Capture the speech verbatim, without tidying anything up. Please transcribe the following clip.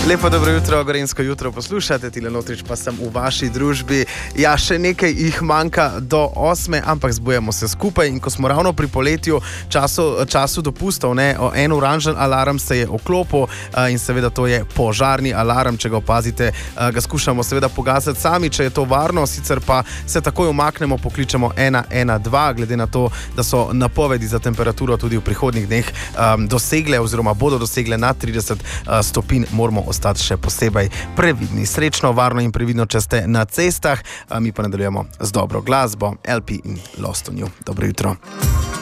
Lepo dobro jutro, Gorenjsko jutro poslušate, Tile Notrič pa sem v vaši družbi. Ja, še nekaj jih manjka do osme, ampak zbujamo se skupaj in ko smo ravno pri poletju, času, času dopustov, ne, en oranžen alarm se je oklopil in seveda to je požarni alarm, če ga opazite, ga skušamo seveda pogasiti sami, če je to varno, sicer pa se takoj umaknemo, pokličemo ena ena dva, glede na to, da so napovedi za temperaturo tudi v prihodnjih dneh um, dosegle oziroma bodo dosegle na trideset uh, stopinj, moramo ostati še posebej previdni. Srečno, varno in previdno, če ste na cestah. Mi pa nadaljujemo z dobro glasbo. L P in Lost on You. Dobro jutro.